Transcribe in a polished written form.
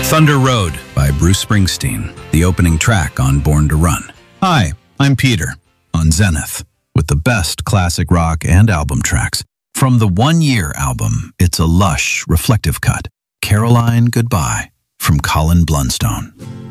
Thunder Road by Bruce Springsteen, the opening track on Born to Run. Hi, I'm Peter, on Zenith, with the best classic rock and album tracks. From the 1 Year album, it's a lush, reflective cut. Caroline Goodbye, from Colin Blunstone.